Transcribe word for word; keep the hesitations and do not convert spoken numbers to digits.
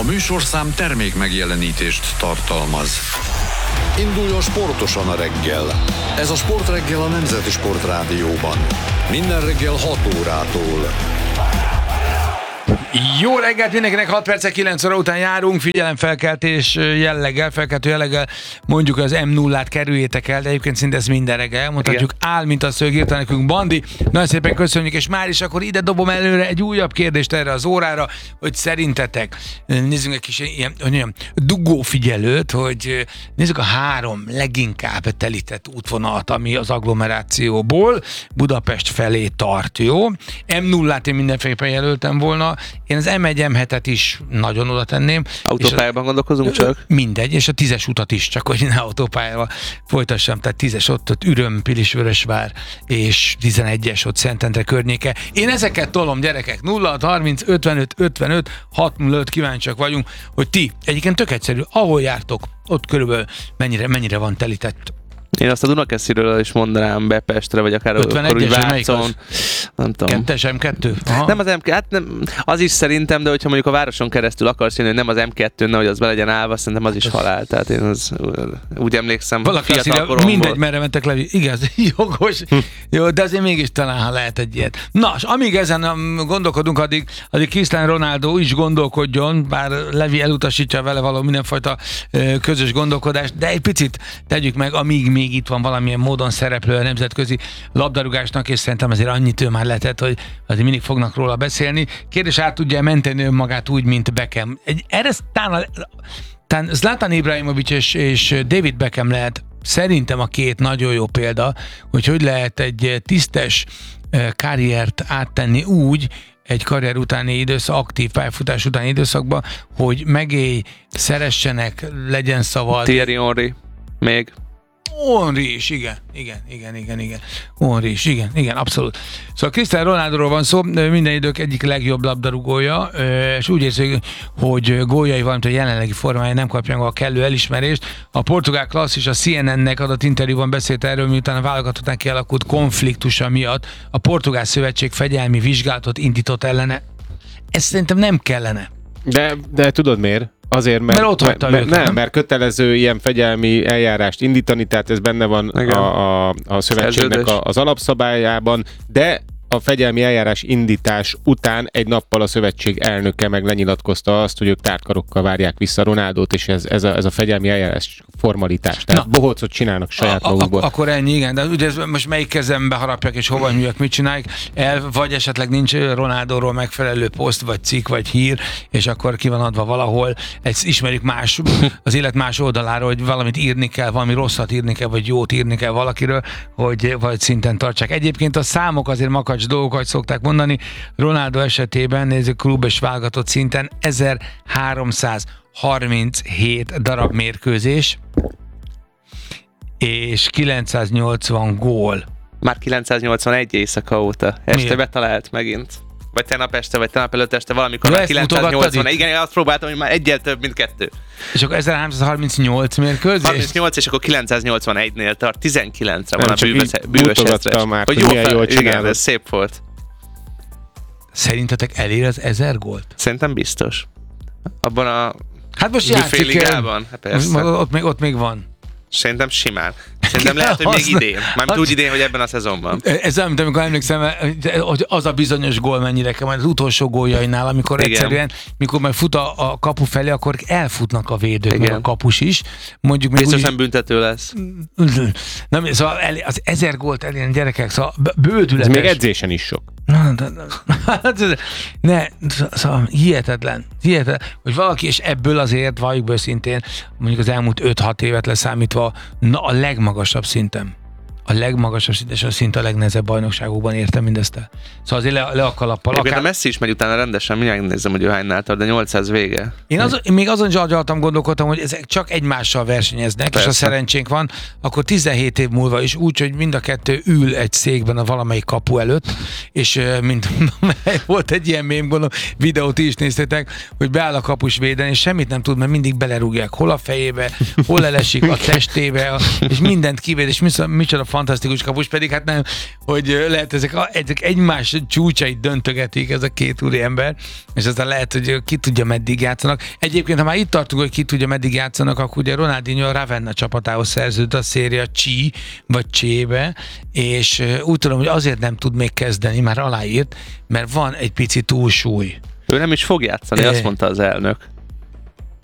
A műsorszám termék megjelenítést tartalmaz. Induljon sportosan a reggel. Ez a Sportreggel a Nemzeti Sportrádióban. Minden reggel hat órától. Jó reggelt mindenkinek, hat perc kilenc óra után járunk, figyelemfelkeltés jelleggel, felkeltő jelleggel, mondjuk az em nullát kerüljétek el, de egyébként szinte ez minden reggel elmondhatjuk, áll, mint a szög, írta nekünk Bandi. Nagyon szépen köszönjük, és már is akkor ide dobom előre egy újabb kérdést erre az órára, hogy szerintetek, nézzünk egy kis ilyen, olyan dugófigyelőt, hogy nézzük a három leginkább telített útvonalat, ami az agglomerációból Budapest felé tart, jó? em nullát én mindenféleképpen jelöltem volna, én az em egy em hetet is nagyon oda tenném. Autópályában gondolkozunk csak? Mindegy, és a tízes utat is, csak hogy ne autópályával folytassam, tehát tízes ott, ott Üröm, Pilisvörösvár, és tizenegyes ott Szentendre környéke. Én ezeket tolom, gyerekek, nulla harminc ötvenöt ötvenöt hat nulla öt, kíváncsiak vagyunk, hogy ti, egyébként tök egyszerű, ahol jártok, ott körülbelül mennyire, mennyire van telített. Én azt a Dunakesziről is mondanám be Pestre, vagy akár akkor úgy Vácon. Nem tudom. Kettes em kettő? Nem az em kettő, hát nem, az is szerintem, de hogyha mondjuk a városon keresztül akarsz jönni, hogy nem az em kettőn, nehogy az be legyen állva, szerintem az is halál. Tehát én az, úgy emlékszem, valaki fiatal koromból. Mindegy, merre mentek le, igaz, jogos, jó, de azért mégis talán, ha lehet egy ilyet. Na, és amíg ezen gondolkodunk, addig, addig Cristiano Ronaldo is gondolkodjon, bár Levi elutasítja vele való mindenfajta közös gondolkodást, de egy picit tegyük meg, amíg még itt van valamilyen módon szereplő a nemzetközi labdarúgásnak, és szerintem azért annyit ő már letett, hogy azért mindig fognak róla beszélni. Kérdés, át tudja menteni önmagát úgy, mint Beckham. Egy, erre talán, talán Zlatan Ibrahimovic és, és David Beckham lehet szerintem a két nagyon jó példa, hogy hogy lehet egy tisztes karriert áttenni úgy, egy karrier utáni időszak, aktív pályafutás utáni időszakban, hogy megélj, szeressenek, legyen szavad. Thierry Henry még. Henry is, igen, igen, igen, igen, igen. Henry is, igen, igen, abszolút. Szóval Cristiano Ronaldoról van szó, minden idők egyik legjobb labdarúgója, és úgy érzi, hogy góljai, valamint a jelenlegi formája nem kapja meg a kellő elismerést. A portugál klasszis a cé en en-nek adott interjúban beszélt erről, miután a válogatottnál kialakult konfliktusa miatt a Portugál Szövetség fegyelmi vizsgálatot indított ellene. Ez szerintem nem kellene. De, de tudod miért? Azért, mert, mert, mert, mert, nem, nem, mert kötelező ilyen fegyelmi eljárást indítani, tehát ez benne van a, a, a szövetségnek a, az alapszabályában, de a fegyelmi eljárás indítás után egy nappal a szövetség elnöke meg lenyilatkozta azt, hogy ők tártkarokkal várják vissza Ronaldót, és ez, ez, a, ez a fegyelmi eljárás formalitás. Tehát Na, bohócot csinálnak saját a, magukból. A, akkor ennyi, igen, de ugye ez most melyik kezembe harapjak, és hova nyúljak, mit csinálják el, vagy esetleg nincs Ronaldóról megfelelő poszt, vagy cikk, vagy hír, és akkor ki van adva valahol. Ezt ismerjük más, az élet más oldaláról, hogy valamit írni kell, valami rosszat írni kell, vagy jót írni kell valakiről, hogy vagy szinten tartsák. Egyébként a számok azért makacs dolgokat szokták mondani. Ronaldo esetében, nézzük, klub és válogatott szinten ezerháromszázharminchét darab mérkőzés és kilencszáznyolcvan gól. Már kilencszáznyolcvanegy éjszaka óta. Este Miért? Betalált megint. Vagy tegnap este, vagy tegnap előtt este valamikor már kilencszáznyolcvan. Igen, azt próbáltam, hogy már egyel több, mint kettő. És akkor ezerháromszázharmincnyolc mérkőzés? harmincnyolc, és akkor kilencszáznyolcvanegynél tart, tizenkilencre van a bűvös, bűvös eszres. Már, hogy hogy jó fel, jól igen, ez szép volt. Szerintetek elér az ezer gólt? Szerintem biztos. Abban a hát most játszik, hát persze. Ott még, ott még van. Szerintem simán. Szerintem lehet, hogy még idén. Mármint úgy idén, hogy ebben a szezonban. Ez olyan, mint amikor emlékszem, hogy az a bizonyos gól mennyire kell, majd az utolsó góljainál, amikor igen. egyszerűen, mikor majd fut a, a kapu felé, akkor elfutnak a védők, meg a kapus is. Mondjuk még biztos úgy, nem büntető lesz. Nem, szóval az ezer gólt elérni, gyerekek, szóval bődületes. Ez még edzésen is sok. Ne, ne, szóval hihetetlen, hihetetlen, hogy valaki, és ebből azért, valljuk be szintén, mondjuk az elmúlt öt-hat évet leszámítva, na, a legmagasabb szinten. A legmagasabb szint, és a szint a legnehezebb bajnokságokban értem mindezt el. Szóval azért le, le a kalappal. Akár... a Messi is megy utána rendesen, mindjárt nézzem, hogy ő hánynál tart, de nyolcszáz vége. Én, az, én még azon zsargyaltam, gondolkodtam, hogy ezek csak egymással versenyeznek, persze. És a szerencsénk van, akkor tizenhét év múlva is úgy, hogy mind a kettő ül egy székben a valamelyik kapu előtt, és mint volt egy ilyen mém, gondolom, videót is néztétek, hogy beáll a kapus védeni, és semmit nem tud, mert mindig belerúgják hol a fejébe, hol elesik a testébe, és mindent kivéd, és micsoda fantasztikus kapus, pedig hát nem, hogy lehet ezek, a, ezek egymás csúcsait döntögetik ez a két úriember, és aztán lehet, hogy ki tudja meddig játszanak. Egyébként, ha már itt tartunk, hogy ki tudja meddig játszanak, akkor ugye Ronaldinho a Ravenna csapatához szerződött a széria Csí, vagy Csébe, és úgy tudom, hogy azért nem tud még kezdeni, már aláírt, mert van egy pici túlsúly. Ő nem is fog játszani, é. azt mondta az elnök.